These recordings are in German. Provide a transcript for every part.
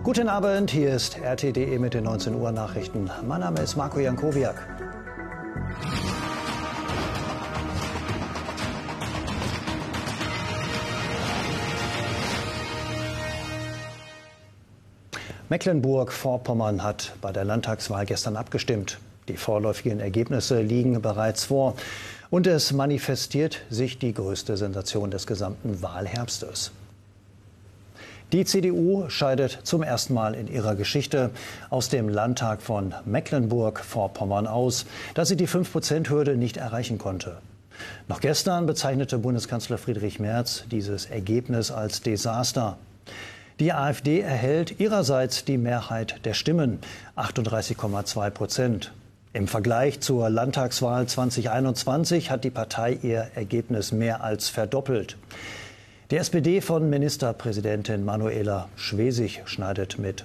Guten Abend, hier ist RT.de mit den 19 Uhr Nachrichten. Mein Name ist Marco Jankowiak. Mecklenburg-Vorpommern hat bei der Landtagswahl gestern abgestimmt. Die vorläufigen Ergebnisse liegen bereits vor. Und es manifestiert sich die größte Sensation des gesamten Wahlherbstes. Die CDU scheidet zum ersten Mal in ihrer Geschichte aus dem Landtag von Mecklenburg-Vorpommern aus, da sie die 5%-Hürde nicht erreichen konnte. Noch gestern bezeichnete Bundeskanzler Friedrich Merz dieses Ergebnis als Desaster. Die AfD erhält ihrerseits die Mehrheit der Stimmen, 38,2%. Im Vergleich zur Landtagswahl 2021 hat die Partei ihr Ergebnis mehr als verdoppelt. Die SPD von Ministerpräsidentin Manuela Schwesig schneidet mit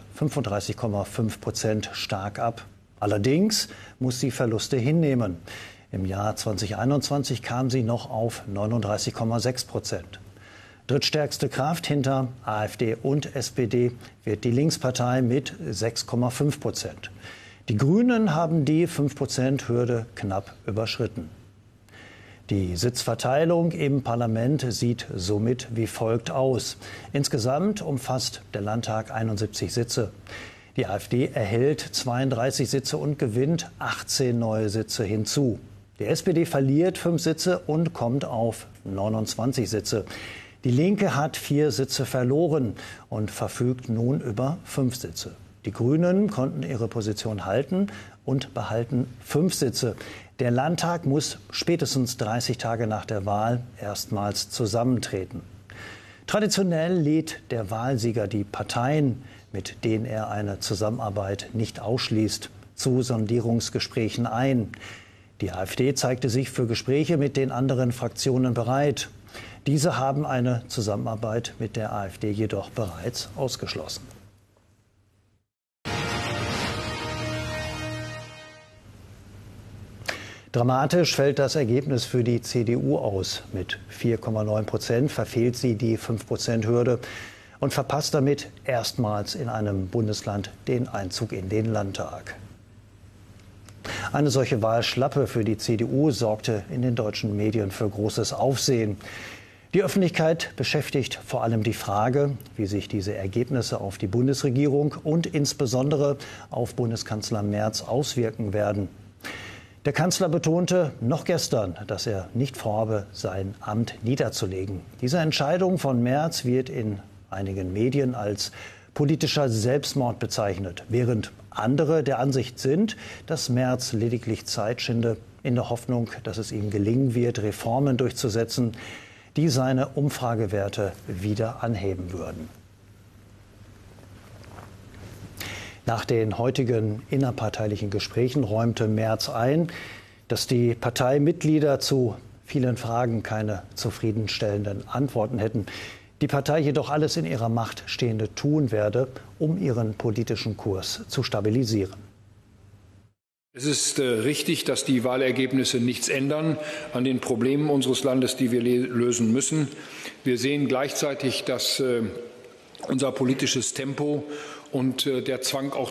35,5% stark ab. Allerdings muss sie Verluste hinnehmen. Im Jahr 2021 kam sie noch auf 39,6%. Drittstärkste Kraft hinter AfD und SPD wird die Linkspartei mit 6,5%. Die Grünen haben die 5%-Hürde knapp überschritten. Die Sitzverteilung im Parlament sieht somit wie folgt aus. Insgesamt umfasst der Landtag 71 Sitze. Die AfD erhält 32 Sitze und gewinnt 18 neue Sitze hinzu. Die SPD verliert 5 Sitze und kommt auf 29 Sitze. Die Linke hat 4 Sitze verloren und verfügt nun über 5 Sitze. Die Grünen konnten ihre Position halten und behalten 5 Sitze. Der Landtag muss spätestens 30 Tage nach der Wahl erstmals zusammentreten. Traditionell lädt der Wahlsieger die Parteien, mit denen er eine Zusammenarbeit nicht ausschließt, zu Sondierungsgesprächen ein. Die AfD zeigte sich für Gespräche mit den anderen Fraktionen bereit. Diese haben eine Zusammenarbeit mit der AfD jedoch bereits ausgeschlossen. Dramatisch fällt das Ergebnis für die CDU aus. Mit 4,9% verfehlt sie die 5%-Hürde und verpasst damit erstmals in einem Bundesland den Einzug in den Landtag. Eine solche Wahlschlappe für die CDU sorgte in den deutschen Medien für großes Aufsehen. Die Öffentlichkeit beschäftigt vor allem die Frage, wie sich diese Ergebnisse auf die Bundesregierung und insbesondere auf Bundeskanzler Merz auswirken werden. Der Kanzler betonte noch gestern, dass er nicht vorhabe, sein Amt niederzulegen. Diese Entscheidung von Merz wird in einigen Medien als politischer Selbstmord bezeichnet, während andere der Ansicht sind, dass Merz lediglich Zeit schinde, in der Hoffnung, dass es ihm gelingen wird, Reformen durchzusetzen, die seine Umfragewerte wieder anheben würden. Nach den heutigen innerparteilichen Gesprächen räumte Merz ein, dass die Parteimitglieder zu vielen Fragen keine zufriedenstellenden Antworten hätten. Die Partei jedoch alles in ihrer Macht Stehende tun werde, um ihren politischen Kurs zu stabilisieren. Es ist richtig, dass die Wahlergebnisse nichts ändern an den Problemen unseres Landes, die wir lösen müssen. Wir sehen gleichzeitig, dass unser politisches Tempo und der Zwang auch